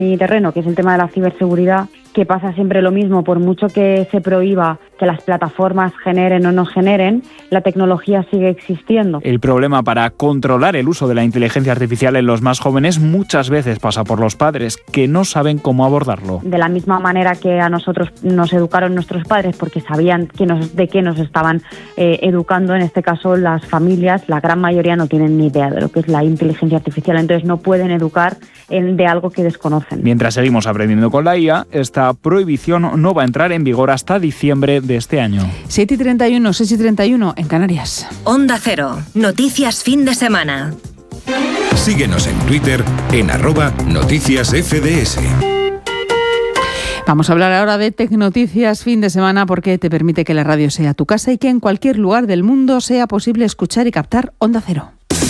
mi terreno, que es el tema de la ciberseguridad, que pasa siempre lo mismo, por mucho que se prohíba que las plataformas generen o no generen, la tecnología sigue existiendo. El problema para controlar el uso de la inteligencia artificial en los más jóvenes muchas veces pasa por los padres, que no saben cómo abordarlo. De la misma manera que a nosotros nos educaron nuestros padres, porque sabían de qué nos estaban educando, en este caso las familias, la gran mayoría no tienen ni idea de lo que es la inteligencia artificial, entonces no pueden educar de algo que desconocen. Mientras seguimos aprendiendo con la IA, esta prohibición no va a entrar en vigor hasta diciembre de este año. 7:31, 6:31 en Canarias. Onda Cero, noticias fin de semana. Síguenos en Twitter en @noticiasfds. Vamos a hablar ahora de Tecnoticias fin de semana, porque te permite que la radio sea tu casa y que en cualquier lugar del mundo sea posible escuchar y captar Onda Cero.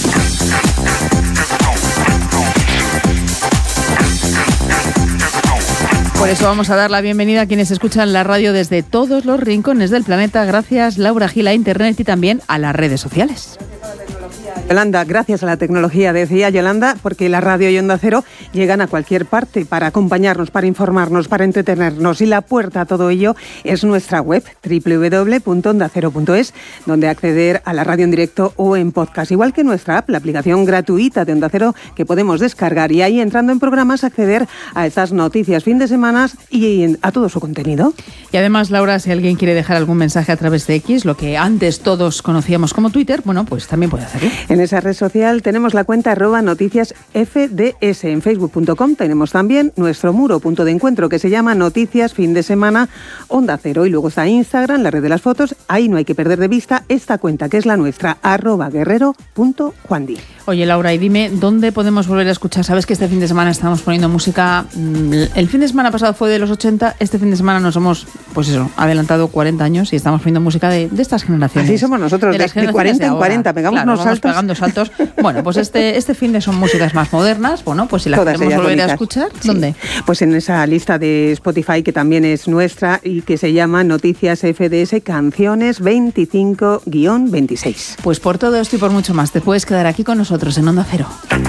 Por eso vamos a dar la bienvenida a quienes escuchan la radio desde todos los rincones del planeta. Gracias, Laura Gil, a Internet y también a las redes sociales. Yolanda, gracias a la tecnología, decía Yolanda, porque la radio y Onda Cero llegan a cualquier parte para acompañarnos, para informarnos, para entretenernos, y la puerta a todo ello es nuestra web, www.ondacero.es, donde acceder a la radio en directo o en podcast, igual que nuestra app, la aplicación gratuita de Onda Cero que podemos descargar, y ahí, entrando en programas, acceder a estas noticias fin de semana y a todo su contenido. Y además, Laura, si alguien quiere dejar algún mensaje a través de X, lo que antes todos conocíamos como Twitter, bueno, pues también puede hacerlo. En esa red social tenemos la cuenta @noticiasfds. En facebook.com tenemos también nuestro muro, punto de encuentro, que se llama Noticias Fin de Semana Onda Cero. Y luego está Instagram, la red de las fotos. Ahí no hay que perder de vista esta cuenta, que es la nuestra, @guerrero.juandi. Oye, Laura, y dime, ¿dónde podemos volver a escuchar? Sabes que este fin de semana estamos poniendo música. El fin de semana pasado fue de los 80, este fin de semana nos hemos, pues eso, adelantado 40 años y estamos poniendo música de estas generaciones. Así somos nosotros, de 40 en 40, pegamos unos saltos. Pegando saltos. Bueno, pues este fin de son músicas más modernas. Bueno, pues si las queremos volver bonitas a escuchar, ¿dónde? Sí. Pues en esa lista de Spotify, que también es nuestra y que se llama Noticias FDS Canciones 25-26. Pues por todo esto y por mucho más, te puedes quedar aquí con nosotros en Onda Cero.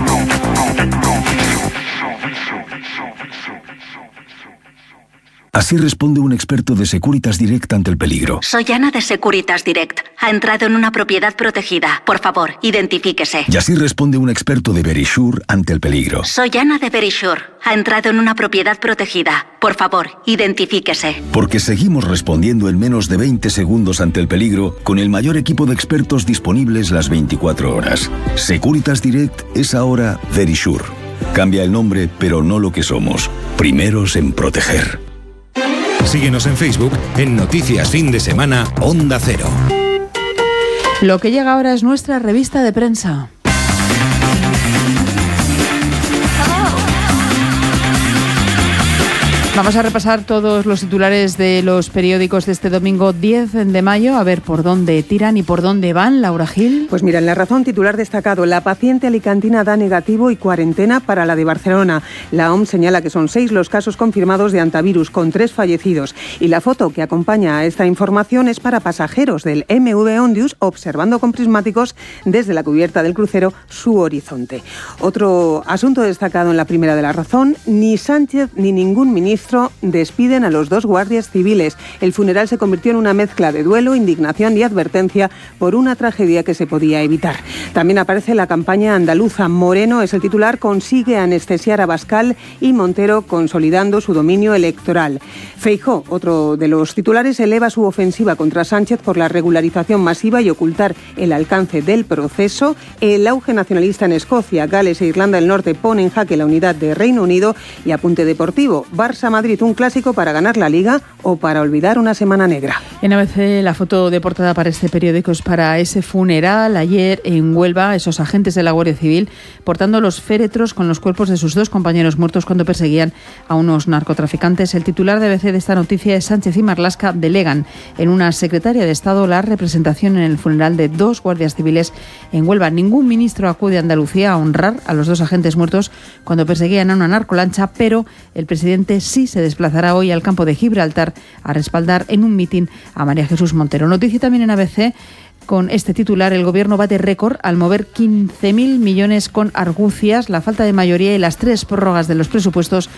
Así responde un experto de Securitas Direct ante el peligro. Soy Ana de Securitas Direct. Ha entrado en una propiedad protegida. Por favor, identifíquese. Y así responde un experto de Verisure ante el peligro. Soy Ana de Verisure. Ha entrado en una propiedad protegida. Por favor, identifíquese. Porque seguimos respondiendo en menos de 20 segundos ante el peligro, con el mayor equipo de expertos disponibles las 24 horas. Securitas Direct es ahora Verisure. Cambia el nombre, pero no lo que somos. Primeros en proteger. Síguenos en Facebook en Noticias Fin de Semana Onda Cero. Lo que llega ahora es nuestra revista de prensa. Vamos a repasar todos los titulares de los periódicos de este domingo 10 de mayo, a ver por dónde tiran y por dónde van. Laura Gil. Pues mira, en La Razón, titular destacado: la paciente alicantina da negativo y cuarentena para la de Barcelona. La OMS señala que son 6 los casos confirmados de hantavirus, con 3 fallecidos. Y la foto que acompaña a esta información es para pasajeros del MV Ondius observando con prismáticos desde la cubierta del crucero su horizonte. Otro asunto destacado en la primera de La Razón: ni Sánchez ni ningún ministro despiden a los 2 guardias civiles. El funeral se convirtió en una mezcla de duelo, indignación y advertencia por una tragedia que se podía evitar. También aparece la campaña andaluza. Moreno es el titular: consigue anestesiar a Abascal y Montero consolidando su dominio electoral. Feijóo, otro de los titulares, eleva su ofensiva contra Sánchez por la regularización masiva y ocultar el alcance del proceso. El auge nacionalista en Escocia, Gales e Irlanda del Norte pone en jaque la unidad de Reino Unido. Y apunte deportivo: Barça-Madrid, un clásico para ganar la Liga o para olvidar una semana negra. En ABC, la foto de portada para este periódico es para ese funeral ayer en Huelva, esos agentes de la Guardia Civil portando los féretros con los cuerpos de sus 2 compañeros muertos cuando perseguían a unos narcotraficantes. El titular de ABC de esta noticia es: Sánchez y Marlaska delegan en una secretaria de Estado la representación en el funeral de 2 guardias civiles en Huelva. Ningún ministro acude a Andalucía a honrar a los 2 agentes muertos cuando perseguían a una narcolancha, pero el presidente sí se desplazará hoy al campo de Gibraltar a respaldar en un mitin a María Jesús Montero. Noticia también en ABC con este titular: el Gobierno bate récord al mover 15.000 millones con argucias. La falta de mayoría y las 3 prórrogas de los presupuestos